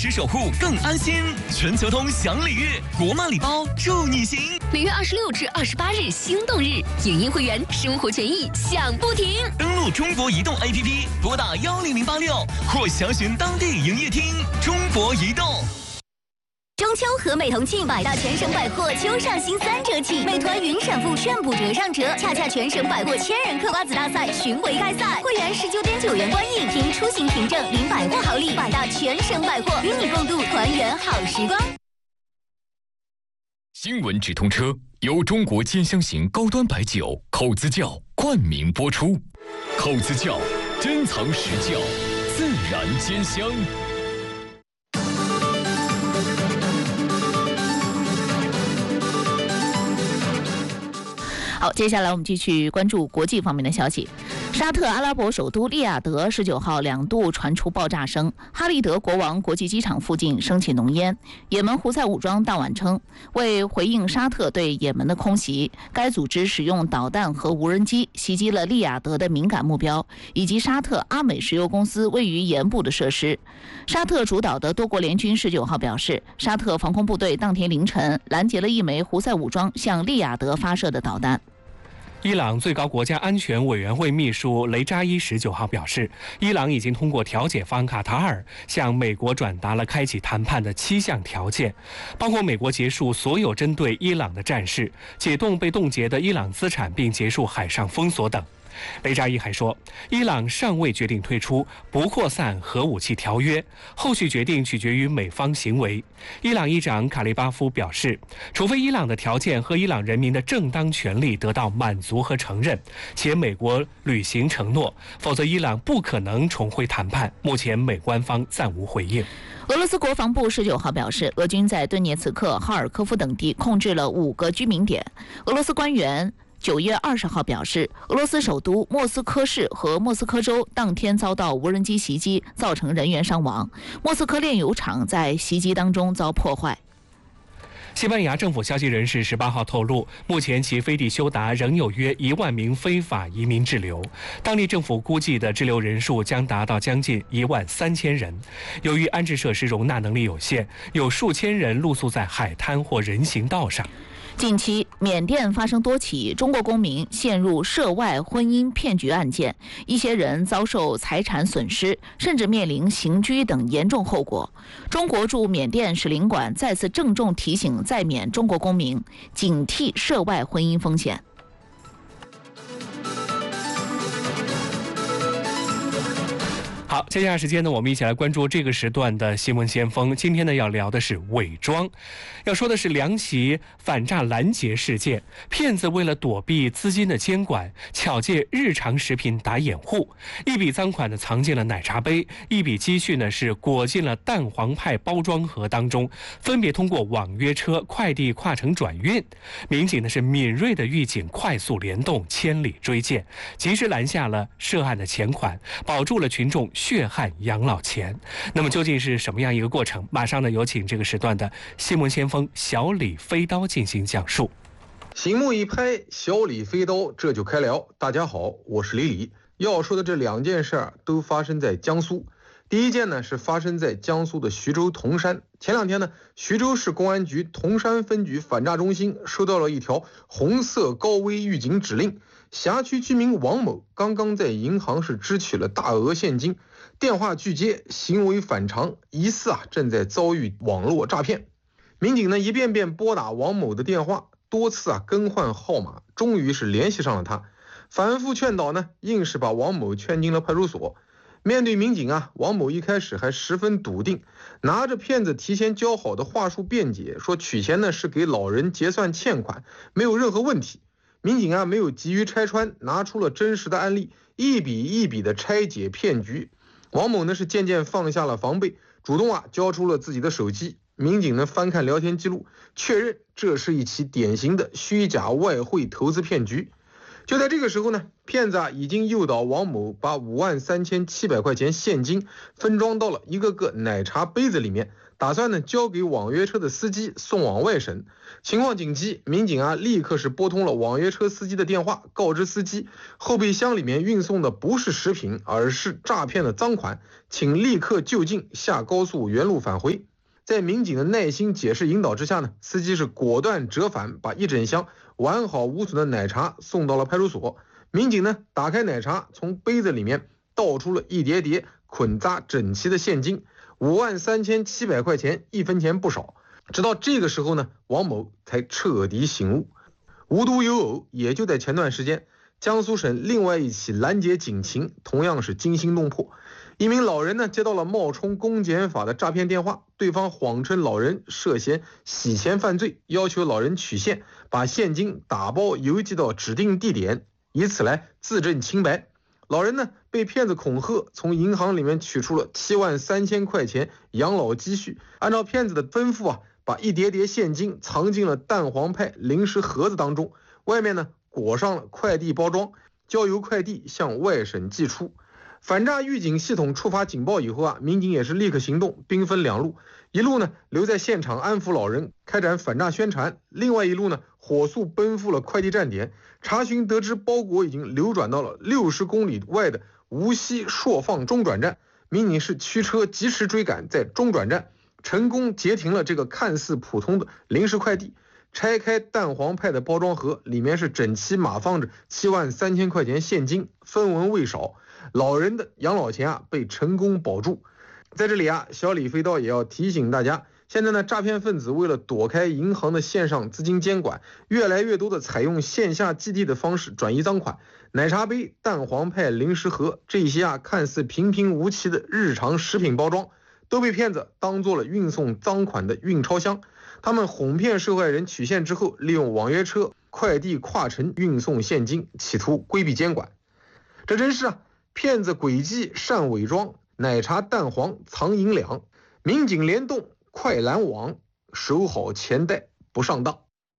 时守护更安心。全球通享礼遇，国漫礼包祝你行。 6月26至28日心动日，影音会员生活权益享不停。 登录中国移动 APP， 拨打10086或详询当地营业厅。中国移动。 中秋和美同庆，百大全省百货秋上新3折起，美团云闪付炫补折上折，恰恰全省百货千人嗑瓜子大赛巡回开赛，会员19.9元观影，凭出行凭证领百货好礼，百大全省百货与你共度团圆好时光。 新闻直通车由中国兼香型高端白酒口子窖冠名播出，口子窖珍藏实窖，自然兼香。 好，接下来我们继续关注国际方面的消息。沙特阿拉伯首都利雅得19号2度传出爆炸声，哈利德国王国际机场附近升起浓烟。也门胡塞武装当晚称，为回应沙特对也门的空袭，该组织使用导弹和无人机袭击了利雅得的敏感目标，以及沙特阿美石油公司位于沿部的设施。沙特主导的多国联军19号表示，沙特防空部队当天凌晨拦截了一枚胡塞武装向利雅得发射的导弹。 伊朗最高国家安全委员会秘书雷扎伊19号表示，伊朗已经通过调解方卡塔尔向美国转达了开启谈判的7项条件，包括美国结束所有针对伊朗的战事，解冻被冻结的伊朗资产，并结束海上封锁等。雷扎伊还说，伊朗尚未决定退出不扩散核武器条约，后续决定取决于美方行为。伊朗议长卡利巴夫表示，除非伊朗的条件和伊朗人民的正当权利得到满足和承认，且美国履行承诺，否则伊朗不可能重回谈判。目前美官方暂无回应。 俄罗斯国防部19号表示，俄军在顿涅茨克、哈尔科夫等地控制了5个居民点。俄罗斯官员9月20号表示，俄罗斯首都莫斯科市和莫斯科州当天遭到无人机袭击，造成人员伤亡。莫斯科炼油厂在袭击当中遭破坏。 西班牙政府消息人士18号透露，目前其飞地休达仍有约1万名非法移民滞留，当地政府估计的滞留人数将达到将近13000人。由于安置设施容纳能力有限，有数千人露宿在海滩或人行道上。 近期，缅甸发生多起中国公民陷入涉外婚姻骗局案件，一些人遭受财产损失，甚至面临刑拘等严重后果。中国驻缅甸使领馆再次郑重提醒在缅中国公民警惕涉外婚姻风险。 好，接下来时间呢，我们一起来关注这个时段的新闻先锋。今天呢，要聊的是伪装，要说的是2起反诈拦截事件。骗子为了躲避资金的监管，巧借日常食品打掩护，一笔赃款呢藏进了奶茶杯，一笔积蓄呢是裹进了蛋黄派包装盒当中，分别通过网约车、快递跨城转运。民警呢是敏锐的预警，快速联动，千里追剑，及时拦下了涉案的钱款，保住了群众血汗养老钱。那么究竟是什么样一个过程？马上呢，有请这个时段的新闻先锋小李飞刀进行讲述。 醒目一拍，小李飞刀这就开聊。大家好，我是李李。要说的这2件事都发生在江苏。第一件呢是发生在江苏的徐州铜山。前2天呢，徐州市公安局铜山分局反诈中心收到了一条红色高危预警指令，辖区居民王某刚刚在银行是支取了大额现金，电话拒接，行为反常，疑似正在遭遇网络诈骗。民警呢一遍遍拨打王某的电话，多次更换号码，终于是联系上了他。反复劝导呢，硬是把王某劝进了派出所。面对民警王某一开始还十分笃定，拿着骗子提前教好的话术辩解，说取钱呢是给老人结算欠款，没有任何问题。民警没有急于拆穿，拿出了真实的案例，一笔一笔的拆解骗局。王某呢是渐渐放下了防备，主动交出了自己的手机。民警呢翻看聊天记录，确认这是一起典型的虚假外汇投资骗局。 就在这个时候呢，骗子已经诱导王某把53700块钱现金分装到了一个个奶茶杯子里面，打算呢交给网约车的司机送往外省。情况紧急，民警立刻是拨通了网约车司机的电话，告知司机后备箱里面运送的不是食品，而是诈骗的赃款，请立刻就近下高速原路返回。在民警的耐心解释引导之下呢，司机是果断折返，把一整箱完好无损的奶茶送到了派出所。民警呢打开奶茶，从杯子里面倒出了一叠叠捆扎整齐的现金，53700块钱，1分钱不少。直到这个时候呢，王某才彻底醒悟。无独有偶，也就在前段时间，江苏省另外一起拦截警情同样是惊心动魄。一名老人呢接到了冒充公检法的诈骗电话，对方谎称老人涉嫌洗钱犯罪，要求老人取现，把现金打包邮寄到指定地点，以此来自证清白。老人呢被骗子恐吓，从银行里面取出了73000块钱养老积蓄，按照骗子的吩咐把一叠叠现金藏进了蛋黄派零食盒子当中，外面呢裹上了快递包装，交由快递向外省寄出。反诈预警系统触发警报以后民警也是立刻行动，兵分两路，一路呢留在现场安抚老人，开展反诈宣传，另外一路呢火速奔赴了快递站点，查询得知包裹已经流转到了60公里外的无锡朔放中转站，民警是驱车及时追赶，在中转站成功截停了这个看似普通的临时快递。拆开蛋黄派的包装盒，里面是整齐码放着73000块钱现金，分文未少。老人的养老钱被成功保住。在这里小李飞刀也要提醒大家，现在呢诈骗分子为了躲开银行的线上资金监管，越来越多的采用线下寄递的方式转移赃款。奶茶杯、蛋黄派零食盒这些看似平平无奇的日常食品包装，都被骗子当做了运送赃款的运钞箱。他们哄骗受害人取现之后，利用网约车、快递跨城运送现金，企图规避监管。这真是骗子诡计善伪装，奶茶蛋黄藏银两，民警联动快拦网，守好钱袋不上当。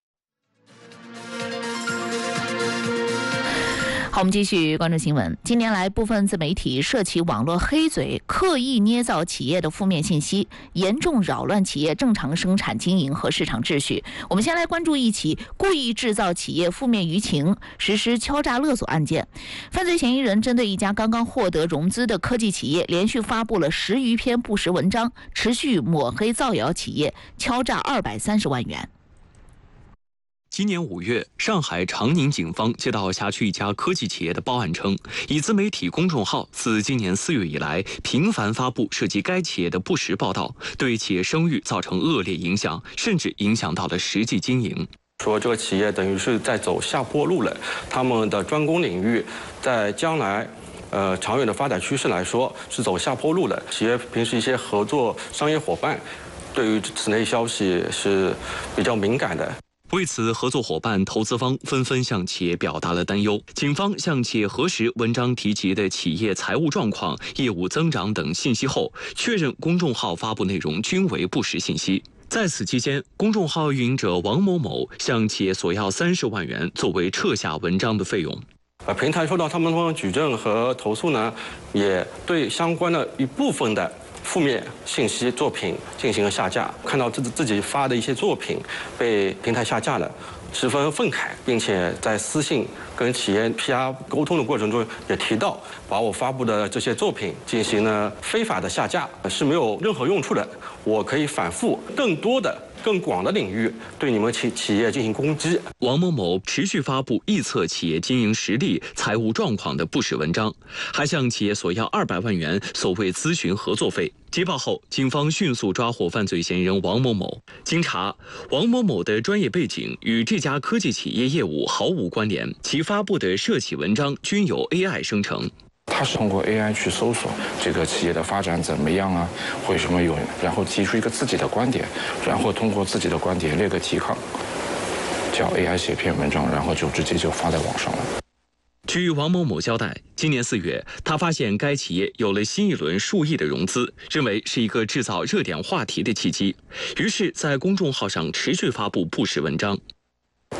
好，我们继续关注新闻。近年来，部分自媒体涉及网络黑嘴，刻意捏造企业的负面信息，严重扰乱企业正常生产经营和市场秩序。我们先来关注一起故意制造企业负面舆情、实施敲诈勒索案件。犯罪嫌疑人针对一家刚刚获得融资的科技企业，连续发布了10余篇不实文章，持续抹黑造谣企业，敲诈230万元。 今年5月，上海长宁警方接到辖区一家科技企业的报案称，以自媒体公众号自今年4月以来频繁发布涉及该企业的不实报道，对企业声誉造成恶劣影响，甚至影响到了实际经营。 说这个企业等于是在走下坡路了，他们的专攻领域在将来长远的发展趋势来说是走下坡路的。企业平时一些合作商业伙伴对于此类消息是比较敏感的。 为此，合作伙伴、投资方纷纷向企业表达了担忧。警方向企业核实文章提及的企业财务状况、业务增长等信息后，确认公众号发布内容均为不实信息。在此期间，公众号运营者王某某向企业索要30万元作为撤下文章的费用。 平台收到他们的举证和投诉呢，也对相关的一部分的负面信息作品进行了下架。看到自己发的一些作品被平台下架了，十分愤慨，并且在私信跟企业 PR 沟通的过程中也提到，把我发布的这些作品进行了非法的下架是没有任何用处的。我可以反复更多的更广的领域对你们企业进行攻击。 王某某持续发布臆测企业经营实力、财务状况的不实文章，还向企业索要200万元所谓咨询合作费。接报后，警方迅速抓获犯罪嫌疑人王某某。经查，王某某的专业背景与这家科技企业业务毫无关联，其发布的涉企文章均由 AI 生成。 他是通过 AI 去搜索这个企业的发展怎么样啊，为什么有，然后提出一个自己的观点，然后通过自己的观点列个提纲，叫 AI 写篇文章，然后就直接就发在网上了。 据王某某交代，今年4月，他发现该企业有了新一轮数亿的融资，认为是一个制造热点话题的契机，于是，在公众号上持续发布不实文章。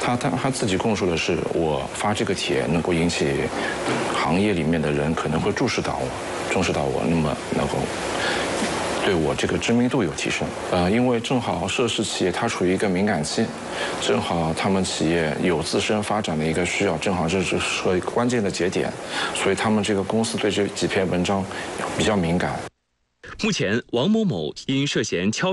他自己供述的是，我发这个帖能够引起行业里面的人可能会重视到我，那么能够对我这个知名度有提升。因为正好涉事企业它处于一个敏感期，正好他们企业有自身发展的一个需要，正好这是一个关键的节点，所以他们这个公司对这几篇文章比较敏感。 目前，王某某因涉嫌敲